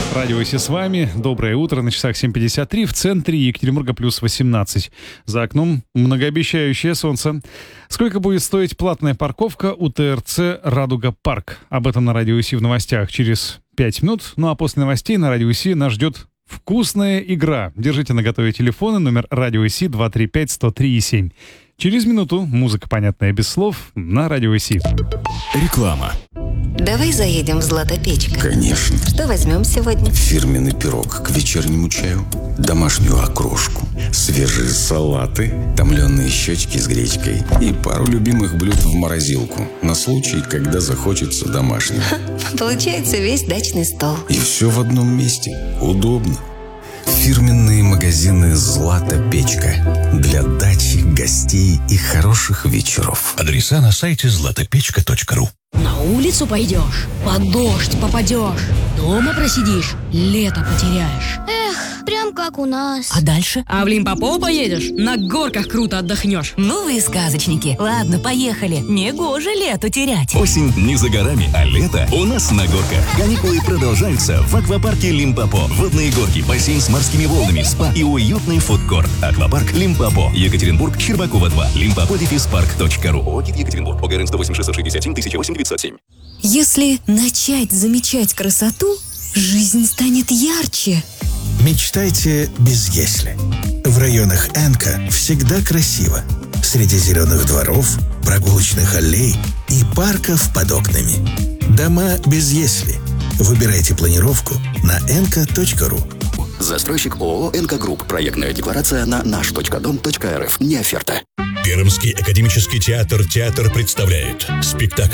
Радио Си с вами. Доброе утро. На часах 7:53. В центре Екатеринбурга плюс 18. За окном многообещающее солнце. Сколько будет стоить платная парковка у ТРЦ «Радуга Парк»? Об этом на Радио Си в новостях через 5 минут. Ну а после новостей на Радио Си нас ждет вкусная игра. Держите наготове телефоны. Номер Радио Си 235-103-7. Через минуту музыка, понятная без слов, на Радио Си. Реклама. Давай заедем в Златопечка. Конечно. Что возьмем сегодня? Фирменный пирог к вечернему чаю, домашнюю окрошку, свежие салаты, томленые щечки с гречкой и пару любимых блюд в морозилку на случай, когда захочется домашнего. Получается весь дачный стол. И все в одном месте. Удобно. Фирменные магазины «Златопечка» для дачи, гостей и хороших вечеров. Адреса на сайте zlatopechka.ru. На улицу пойдешь, под дождь попадешь, дома просидишь, лето потеряешь. Эх, прям как у нас. А дальше? А в Лимпопо поедешь, на горках круто отдохнешь. Ну вы сказочники. Ладно, поехали. Негоже лету терять. Осень не за горами, а лето у нас на горках. Каникулы продолжаются в аквапарке Лимпопо. Водные горки, бассейн с морскими волнами, спа и уютный фудкорт. Аквапарк Лимпопо. Екатеринбург, Щербакова 2. Limpopo-park.ru. ОГИ Екатеринбург. ОГРН 108 667 1008 907. Если начать замечать красоту, жизнь станет ярче. Мечтайте без «если». В районах Энка всегда красиво. Среди зеленых дворов, прогулочных аллей и парков под окнами. Дома без «если». Выбирайте планировку на enka.ru. Застройщик ООО «Энка Групп». Проектная декларация на наш.дом.рф. Не оферта. Пермский академический театр представляет спектакль